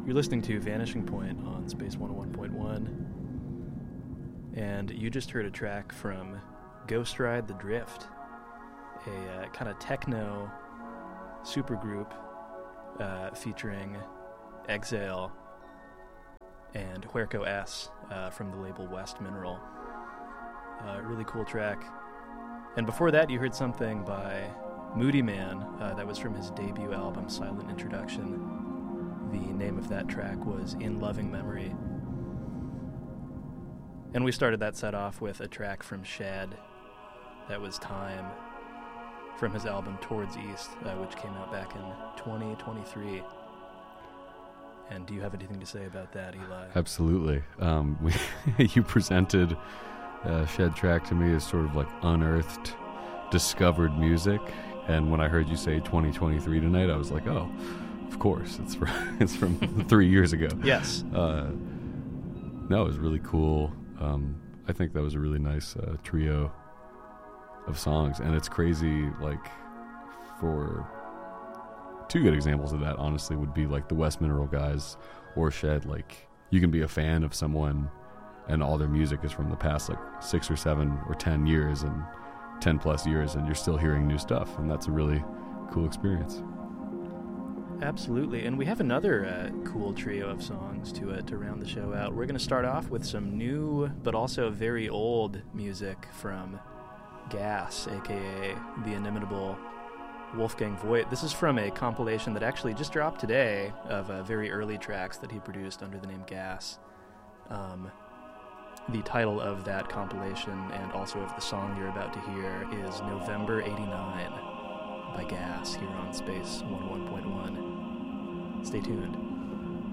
You're listening to Vanishing Point on Space 101.1, and you just heard a track from Ghost Ride the Drift, a kind of techno supergroup featuring Exhale and Huerco S from the label West Mineral. Really cool track. And before that, you heard something by Moody Man. That was from his debut album, Silent Introduction. The name of that track was In Loving Memory. And we started that set off with a track from Shad. That was Time, from his album Towards East, which came out back in 2023. And do you have anything to say about that, Eli? Absolutely. You presented Shed track to me as sort of like unearthed, discovered music. And when I heard you say 2023 tonight, I was like, oh, of course, it's from 3 years ago. Yes. No, it was really cool. I think that was a really nice trio of songs, and it's crazy. Like, for two good examples of that, honestly, would be like the West Mineral guys or Shed. Like, you can be a fan of someone, and all their music is from the past like 6 or 7 or 10 years, and 10 plus years, and you're still hearing new stuff, and that's a really cool experience. Absolutely, and we have another cool trio of songs to round the show out. We're going to start off with some new, but also very old music from Gas, a.k.a. the inimitable Wolfgang Voigt. This is from a compilation that actually just dropped today of very early tracks that he produced under the name Gas. The title of that compilation, and also of the song you're about to hear, is November 89 by Gas, here on Space 101.1. Stay tuned.